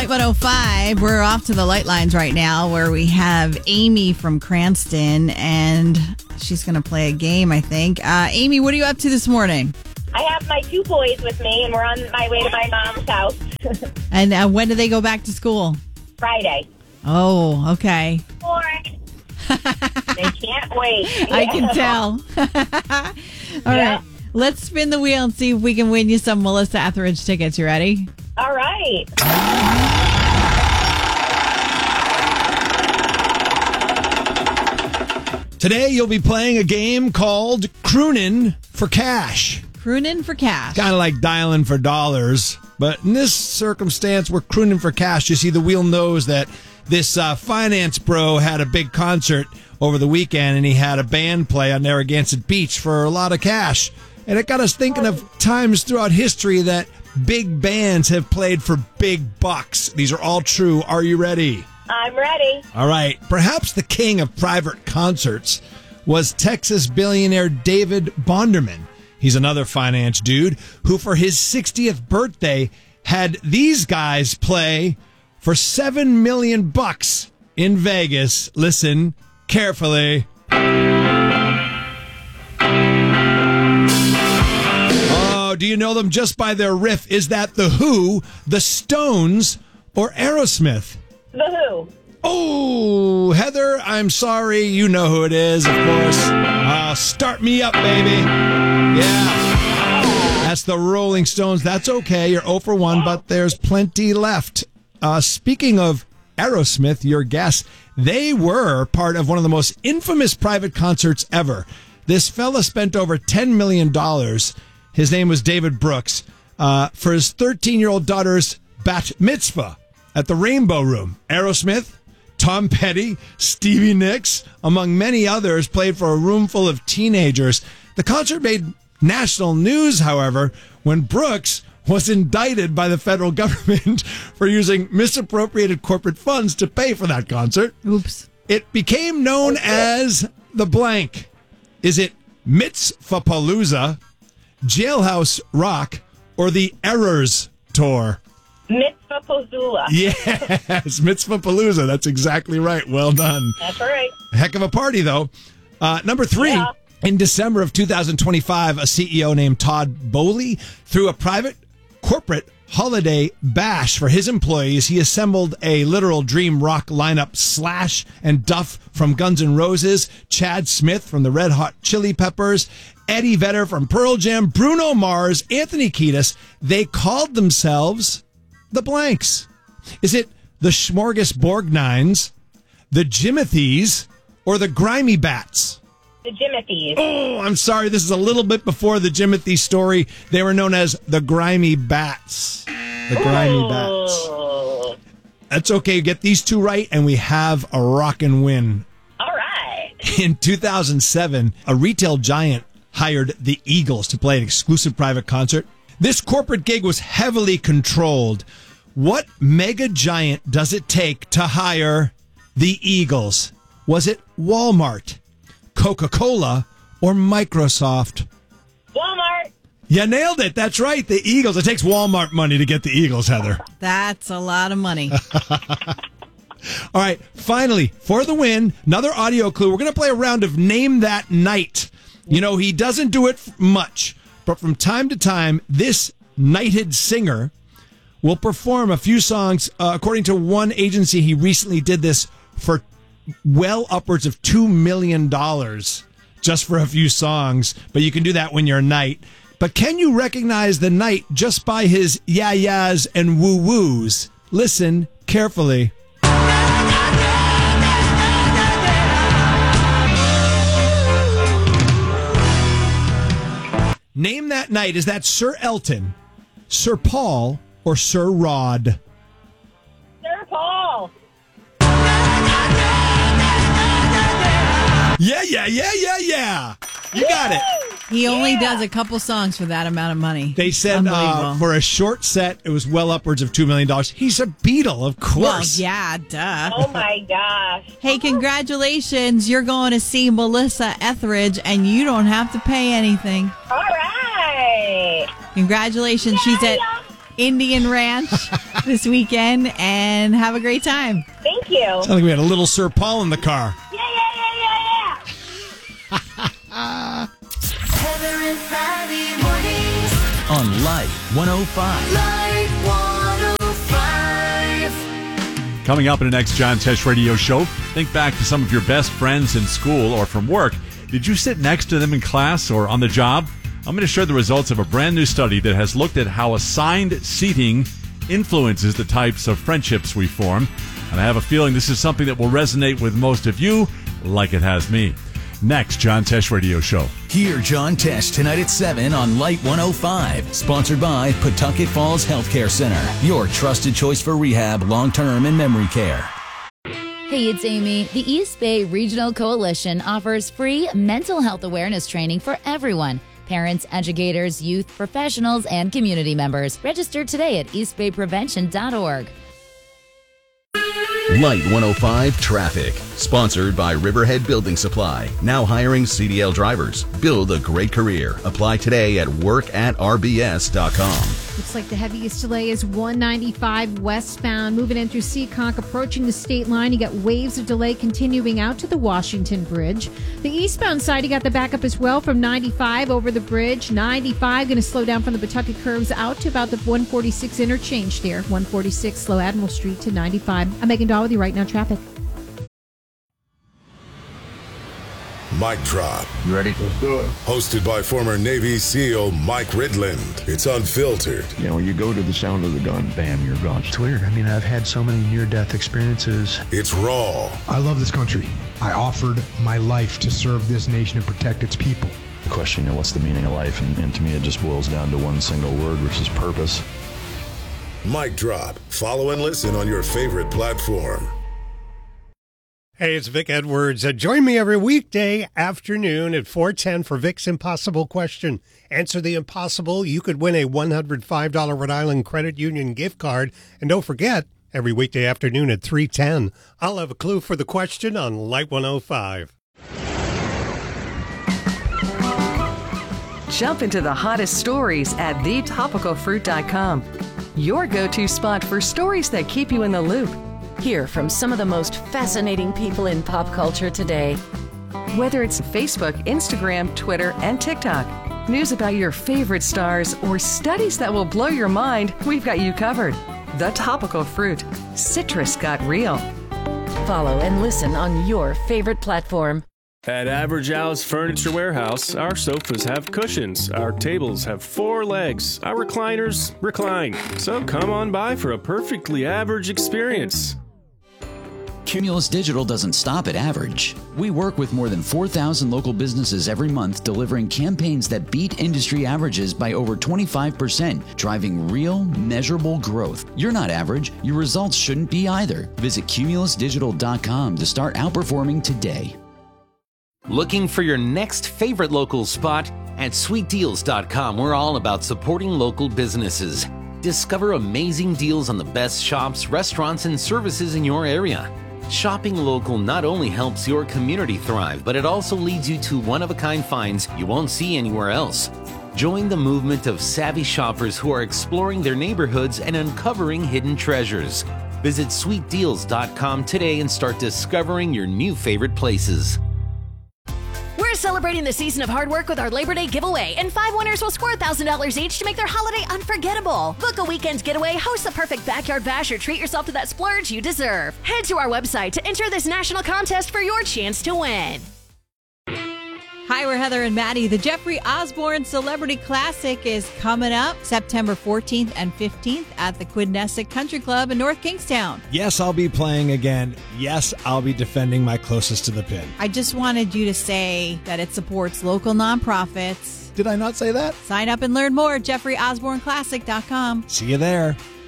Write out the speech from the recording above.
Light 105. We're off to the light lines right now where we have Amy from Cranston, and she's going to play a game, I think. Amy, what are you up to this morning? I have my two boys with me, and we're on my way to my mom's house. And when do they go back to school? Friday. Oh, okay. They can't wait. I can tell. All right. Let's spin the wheel and see if we can win you some Melissa Etheridge tickets. You ready? All right. Today you'll be playing a game called Croonin' for Cash. Croonin' for cash. Kind of like dialing for dollars. But in this circumstance, we're crooning for cash. You see, the wheel knows that this finance bro had a big concert over the weekend, and he had a band play on Narragansett Beach for a lot of cash. And it got us thinking of times throughout history that big bands have played for big bucks. These are all true. Are you ready? I'm ready. All right. Perhaps the king of private concerts was Texas billionaire David Bonderman. He's another finance dude who, for his 60th birthday, had these guys play for $7 million in Vegas. Listen carefully. Oh, do you know them just by their riff? Is that The Who, The Stones, or Aerosmith? The Who. Oh, Heather, I'm sorry. You know who it is, of course. Start me up, baby. Yeah. That's the Rolling Stones. That's okay. You're 0 for 1, but there's plenty left. Speaking of Aerosmith, your guess, they were part of one of the most infamous private concerts ever. This fella spent over $10 million. His name was David Brooks, for his 13-year-old daughter's bat mitzvah at the Rainbow Room. Aerosmith, Tom Petty, Stevie Nicks, among many others, played for a room full of teenagers. The concert made national news, however, when Brooks was indicted by the federal government for using misappropriated corporate funds to pay for that concert. Oops. It became known as the blank. Is it Mitzvahpalooza, Jailhouse Rock, or the Errors Tour? Mitzvahpalooza. Yes, Mitzvahpalooza. That's exactly right. Well done. That's right. Heck of a party, though. Number 3. Yeah. In December of 2025, a CEO named Todd Boehly threw a private corporate holiday bash for his employees. He assembled a literal dream rock lineup. Slash and Duff from Guns N' Roses, Chad Smith from the Red Hot Chili Peppers, Eddie Vedder from Pearl Jam, Bruno Mars, Anthony Kiedis. They called themselves the Blanks. Is it the Smorgasborg Nines, the Jimothy's, or the Grimy Bats? The Jimothy's. Oh, I'm sorry. This is a little bit before the Jimothy story. They were known as the Grimy Bats. The Grimy Bats. That's okay. Get these two right, and we have a rockin' win. All right. In 2007, a retail giant hired the Eagles to play an exclusive private concert. This corporate gig was heavily controlled. What mega giant does it take to hire the Eagles? Was it Walmart, Coca-Cola, or Microsoft? Walmart. You nailed it. That's right. The Eagles. It takes Walmart money to get the Eagles, Heather. That's a lot of money. All right. Finally, for the win, another audio clue. We're going to play a round of Name That Night. You know, he doesn't do it much, but from time to time, this knighted singer will perform a few songs. According to one agency, he recently did this for well upwards of $2 million just for a few songs. But you can do that when you're a knight. But can you recognize the knight just by his yah-yahs and woo-woos? Listen carefully. Name that knight. Is that Sir Elton, Sir Paul, or Sir Rod? Sir Paul. Yeah. You got it. He only does a couple songs for that amount of money. They said for a short set, it was well upwards of $2 million. He's a Beatle, of course. Well, yeah, duh. Oh, my gosh. Hey, congratulations. You're going to see Melissa Etheridge, and you don't have to pay anything. All right. Congratulations. She's at Indian Ranch. this weekend and have a great time. Thank you. Sounds like we had a little Sir Paul in the car. Yeah. Heather and Maddie mornings On Light 105. Light 105. Coming up in the next John Tesh radio show, think back to some of your best friends in school or from work. Did you sit next to them in class or on the job? I'm going to share the results of a brand new study that has looked at how assigned seating influences the types of friendships we form. And I have a feeling this is something that will resonate with most of you like it has me. Next John Tesh radio show. Hear John Tesh tonight at 7 on Light 105. Sponsored by Pawtucket Falls Healthcare Center. Your trusted choice for rehab, long-term, and memory care. Hey, it's Amy. The East Bay Regional Coalition offers free mental health awareness training for everyone. Parents, educators, youth, professionals, and community members. Register today at eastbayprevention.org. Light 105 Traffic. Sponsored by Riverhead Building Supply. Now hiring CDL drivers. Build a great career. Apply today at workatrbs.com. Looks like the heaviest delay is 195 westbound, moving in through Seekonk, approaching the state line. You got waves of delay continuing out to the Washington Bridge. The eastbound side, you got the backup as well from 95 over the bridge. 95 going to slow down from the Pawtucket curves out to about the 146 interchange there. 146 slow Admiral Street to 95. I'm Megan Dahl with you right now. Traffic. Mic Drop. You ready? Let's do it. Hosted by former Navy SEAL Mike Ridland. It's unfiltered. You know, you go to the sound of the gun, bam, you're gone. It's weird. I mean, I've had so many near-death experiences. It's raw. I love this country. I offered my life to serve this nation and protect its people. The question, what's the meaning of life? And to me, it just boils down to one single word, which is purpose. Mic Drop. Follow and listen on your favorite platform. Hey, it's Vic Edwards. Join me every weekday afternoon at 4:10 for Vic's Impossible Question. Answer the impossible. You could win a $105 Rhode Island Credit Union gift card. And don't forget, every weekday afternoon at 3:10, I'll have a clue for the question on Light 105. Jump into the hottest stories at thetopicalfruit.com. Your go-to spot for stories that keep you in the loop. Hear from some of the most fascinating people in pop culture today. Whether it's Facebook, Instagram, Twitter, and TikTok, news about your favorite stars, or studies that will blow your mind, we've got you covered. The Topical Fruit. Citrus got real. Follow and listen on your favorite platform. At Average Al's Furniture Warehouse, our sofas have cushions, our tables have 4 legs, our recliners recline. So come on by for a perfectly average experience. Cumulus Digital doesn't stop at average. We work with more than 4,000 local businesses every month, delivering campaigns that beat industry averages by over 25%, driving real, measurable growth. You're not average. Your results shouldn't be either. Visit cumulusdigital.com to start outperforming today. Looking for your next favorite local spot? At sweetdeals.com, we're all about supporting local businesses. Discover amazing deals on the best shops, restaurants, and services in your area. Shopping local not only helps your community thrive, but it also leads you to one-of-a-kind finds you won't see anywhere else. Join the movement of savvy shoppers who are exploring their neighborhoods and uncovering hidden treasures. Visit sweetdeals.com today and start discovering your new favorite places. We're celebrating the season of hard work with our Labor Day giveaway, and 5 winners will score $1,000 each to make their holiday unforgettable. Book a weekend getaway, host the perfect backyard bash, or treat yourself to that splurge you deserve. Head to our website to enter this national contest for your chance to win. Hi, we're Heather and Maddie. The Jeffrey Osborne Celebrity Classic is coming up September 14th and 15th at the Quidnessick Country Club in North Kingstown. Yes, I'll be playing again. Yes, I'll be defending my closest to the pin. I just wanted you to say that it supports local nonprofits. Did I not say that? Sign up and learn more at jeffreyosborneclassic.com. See you there.